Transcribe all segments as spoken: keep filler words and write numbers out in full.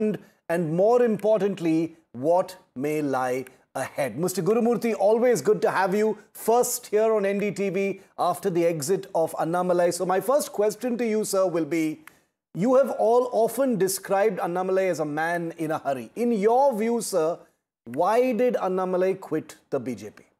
and more importantly, what may lie ahead. Mister Gurumurthy, always good to have you first here on N D T V after the exit of Annamalai. So my first question to you, sir, will be, you have all often described Annamalai as a man in a hurry. In your view, sir, why did Annamalai quit the B J P?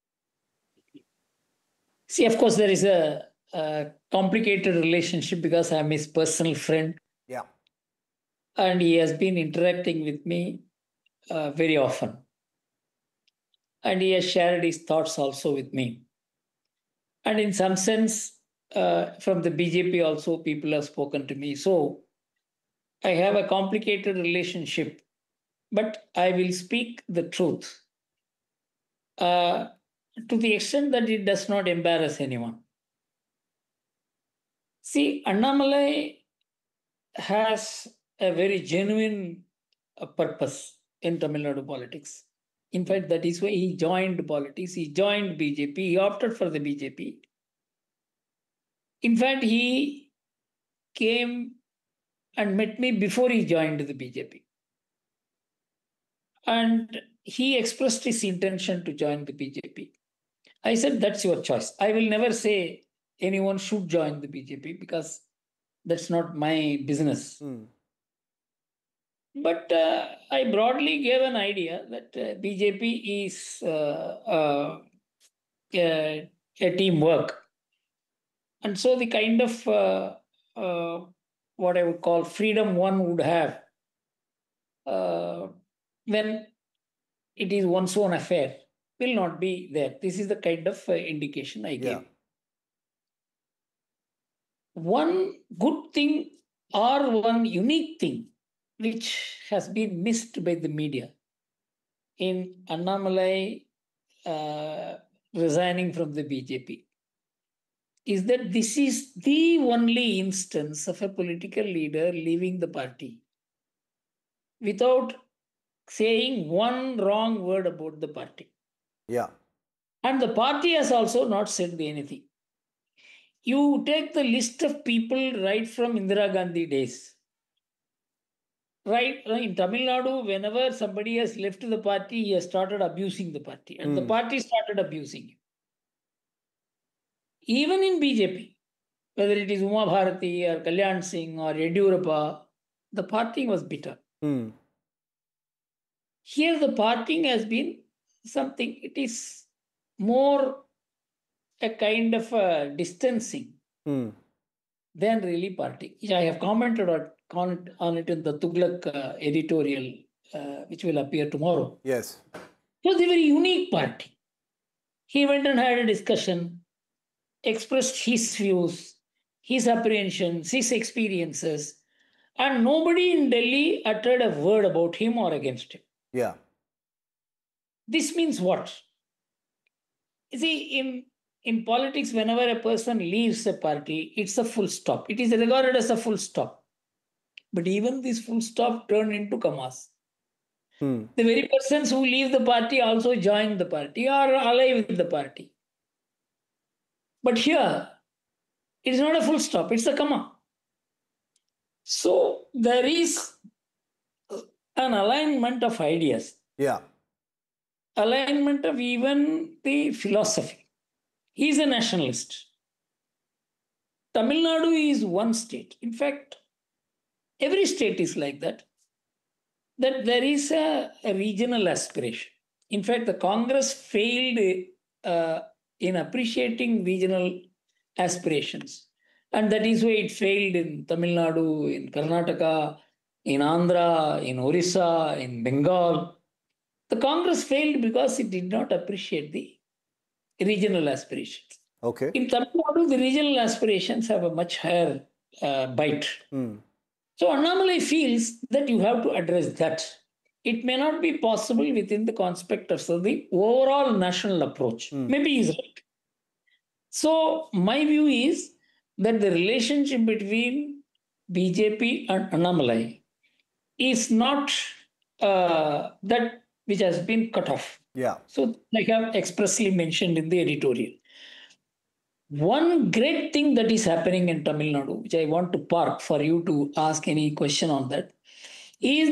See, of course, there is a, a complicated relationship because I'm his personal friend. Yeah. And he has been interacting with me uh, very often. And he has shared his thoughts also with me. And in some sense, uh, from the B J P also, people have spoken to me. So I have a complicated relationship, but I will speak the truth uh, to the extent that it does not embarrass anyone. See, Annamalai has a very genuine uh, purpose in Tamil Nadu politics. In fact, that is why he joined politics. He joined B J P. He opted for the B J P. In fact, he came and met me before he joined the B J P. And he expressed his intention to join the B J P. I said, that's your choice. I will never say anyone should join the B J P because that's not my business. Hmm. But uh, I broadly gave an idea that uh, B J P is uh, uh, a, a teamwork. And so the kind of uh, uh, what I would call freedom one would have uh, when it is one's own affair will not be there. This is the kind of uh, indication I Yeah. gave. One good thing or one unique thing which has been missed by the media in Annamalai uh, resigning from the B J P is that this is the only instance of a political leader leaving the party without saying one wrong word about the party. Yeah. And the party has also not said anything. You take the list of people right from Indira Gandhi days. Right in Tamil Nadu, whenever somebody has left the party, he has started abusing the party, and the Hmm. party started abusing him. Even in B J P, whether it is Uma Bharati or Kalyan Singh or Yediyurappa, the partying was bitter. Hmm. Here, the partying has been something, it is more a kind of a distancing Hmm. than really party. I have commented on, on it in the Tughlaq uh, editorial, uh, which will appear tomorrow. Yes. It was a very unique party. He went and had a discussion, expressed his views, his apprehensions, his experiences, and nobody in Delhi uttered a word about him or against him. Yeah. This means what? You see, in, in politics, whenever a person leaves a party, it's a full stop. It is regarded as a full stop. But even this full stop turned into commas. Hmm. The very persons who leave the party also join the party or ally with the party. But here, it is not a full stop, it's a comma. So there is an alignment of ideas. Yeah. Alignment of even the philosophy. He is a nationalist. Tamil Nadu is one state. In fact, every state is like that. That there is a, a regional aspiration. In fact, the Congress failed uh, in appreciating regional aspirations. And that is why it failed in Tamil Nadu, in Karnataka, in Andhra, in Orissa, in Bengal. The Congress failed because it did not appreciate the regional aspirations. Okay. In Tamil Nadu, the regional aspirations have a much higher uh, bite. Hmm. So Annamalai feels that you have to address that. It may not be possible within the context of the overall national approach. Hmm. Maybe he's right. So my view is that the relationship between B J P and Annamalai is not uh, that which has been cut off. Yeah. So I have expressly mentioned in the editorial. One great thing that is happening in Tamil Nadu, which I want to park for you to ask any question on that, is